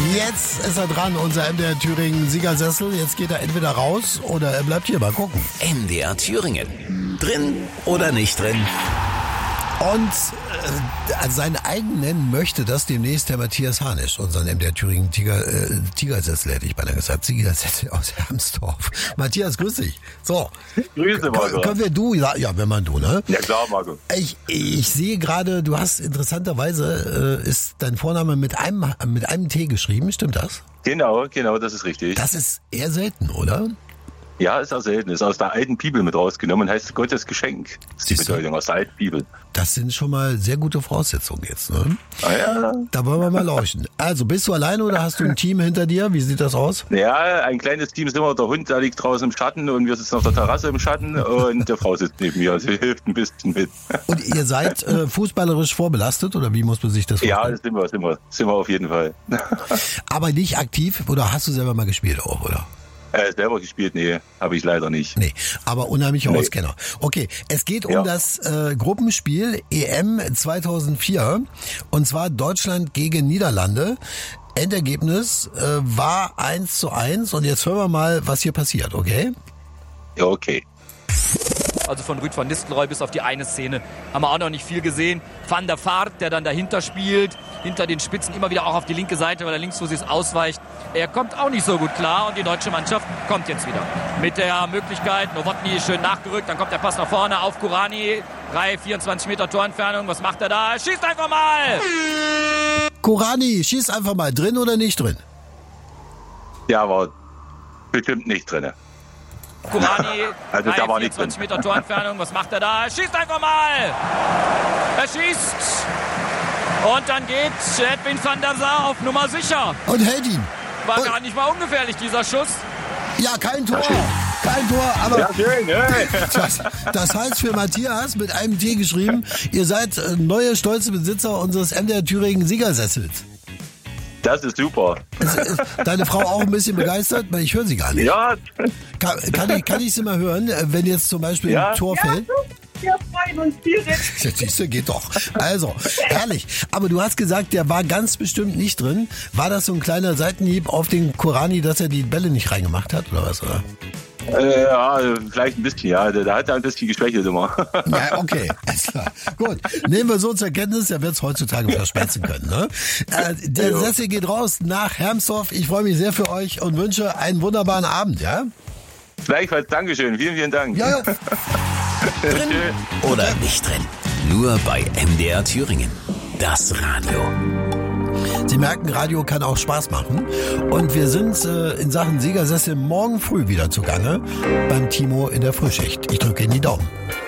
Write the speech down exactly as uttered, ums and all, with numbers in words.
Jetzt ist er dran, unser M D R Thüringen Siegersessel. Jetzt geht er entweder raus oder er bleibt hier. Mal gucken. M D R Thüringen. Drin oder nicht drin? Und äh, seinen eigenen nennen möchte das demnächst der Matthias Harnisch, unseren M D R Thüringen Tiger, äh, Tigersessel, hätte ich beinahe gesagt, Siegersessel aus Hermsdorf. Matthias, grüß dich. So. Grüße, Marco. Können wir du? Ja, ja, wenn man du, ne? Ja, klar, Marco. Ich, ich sehe gerade, du hast interessanterweise, äh, ist dein Vorname mit einem, mit einem T geschrieben, stimmt das? Genau, genau, das ist richtig. Das ist eher selten, oder? Ja, ist auch selten. Ist aus der alten Bibel mit rausgenommen, heißt Gottes Geschenk. Das ist die Bedeutung aus der alten Bibel. Das sind schon mal sehr gute Voraussetzungen jetzt, ne? Ah, ja. Da wollen wir mal lauschen. Also, bist du alleine oder hast du ein Team hinter dir? Wie sieht das aus? Ja, ein kleines Team sind wir. Der Hund, der liegt draußen im Schatten und wir sitzen auf der Terrasse im Schatten und der Frau sitzt neben mir. Sie hilft ein bisschen mit. Und ihr seid äh, fußballerisch vorbelastet oder wie muss man sich das vorstellen? Ja, das sind wir, sind wir, sind wir auf jeden Fall. Aber nicht aktiv oder hast du selber mal gespielt auch, oder? Äh, selber gespielt, nee, habe ich leider nicht. Nee, aber unheimlicher Nee. Auskenner. Okay, es geht um Ja. das äh, Gruppenspiel E M zweitausendvier und zwar Deutschland gegen Niederlande. Endergebnis äh, war eins zu eins und jetzt hören wir mal, was hier passiert, okay? Ja, okay. Also von Ruud van Nistelrooy bis auf die eine Szene haben wir auch noch nicht viel gesehen. Van der Vaart, der dann dahinter spielt, hinter den Spitzen immer wieder auch auf die linke Seite, weil er Linksfuß ausweicht. Er kommt auch nicht so gut klar und die deutsche Mannschaft kommt jetzt wieder. Mit der Möglichkeit, Nowotny ist schön nachgerückt, dann kommt der Pass nach vorne auf Kurani. drei, vierundzwanzig Meter Torentfernung, was macht er da? Er schießt einfach mal! Kurani, schieß einfach mal, drin oder nicht drin? Ja, war bestimmt nicht drin. Kurani, Also, drei, da war nichts vierundzwanzig drin. Meter Torentfernung, was macht er da? Er schießt einfach mal! Er schießt! Und dann geht Edwin van der Sar auf Nummer sicher. Und hält ihn. War Und- gar nicht mal ungefährlich, dieser Schuss. Ja, kein Tor. Kein Tor, aber Ja, schön, hey. das, das heißt für Matthias mit einem T geschrieben, ihr seid äh, neue stolze Besitzer unseres M D R Thüringen Siegersessels. Das ist super. Ist, ist deine Frau auch ein bisschen begeistert? Weil ich höre sie gar nicht. Ja, Kann, kann ich, kann ich sie mal hören, äh, wenn jetzt zum Beispiel Ja. ein Tor fällt? Wir freuen uns direkt. Ja, siehst du, geht doch. Also, herrlich. Aber du hast gesagt, der war ganz bestimmt nicht drin. War das so ein kleiner Seitenhieb auf den Kurani, dass er die Bälle nicht reingemacht hat, oder was? Oder? äh, ja, vielleicht ein bisschen, ja. Der, der hat ja ein bisschen geschwächelt immer. Ja, okay. Alles klar. Gut. Nehmen wir so zur Kenntnis, er wird es heutzutage verspätzen können. Ne? Äh, der Jo. Sessel geht raus nach Hermsdorf. Ich freue mich sehr für euch und wünsche einen wunderbaren Abend, ja? Gleichfalls, Dankeschön. Vielen, vielen Dank. Ja, ja. Drin oder nicht drin? Nur bei M D R Thüringen. Das Radio. Sie merken, Radio kann auch Spaß machen. Und wir sind äh, in Sachen Siegersessel morgen früh wieder zugange beim Timo in der Frühschicht. Ich drücke Ihnen die Daumen.